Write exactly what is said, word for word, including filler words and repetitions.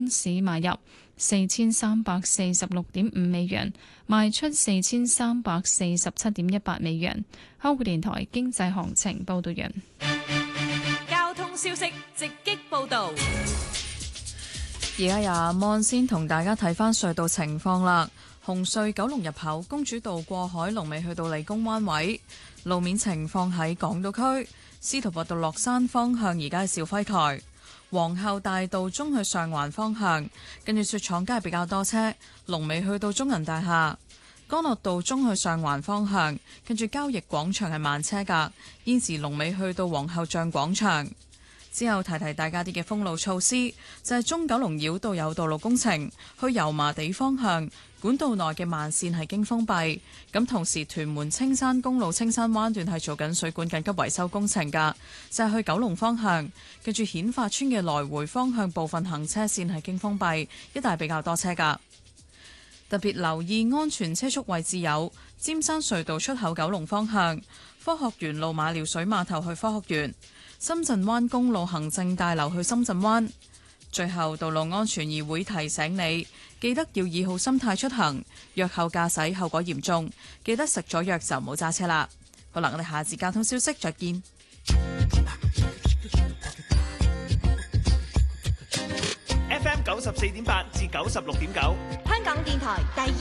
市買入四千三百四十六點五美元，賣出四千三百四十七點一八美元。香港電台經濟行情報道完。 交通消息直擊報道。 而家由阿 Mon 先同大家睇翻隧道情況啦。紅隧九龍入口公主道過海龍尾去到理工灣位，路面情況喺港島區司徒拔道落山方向，而家係肇輝台。皇后大道中去上環方向，跟住雪廠街比較多車，龍尾去到中銀大廈。干諾道中去上環方向，跟住交易廣場係慢車噶，現時龍尾去到皇后像廣場。之後提提大家啲嘅封路措施，就係中九龍繞道有道路工程，去油麻地方向管道內嘅慢線係經封閉。咁同時屯門青山公路青山灣段係做緊水管緊急維修工程㗎，就係去九龍方向，跟住顯發村嘅來回方向部分行車線係經封閉，一帶比較多車㗎。特別留意安全車速位置有尖山隧道出口九龍方向、科學園路馬料水碼頭去科學園、深圳灣公路行政大樓去深圳灣。最後，道路安全議會提醒你，記得要以好心態出行，藥後駕駛後果嚴重，記得食咗藥就唔好揸車啦。好啦，我哋下次交通消息再見。 F M 九十四點八至九十六點九， 香港電台第二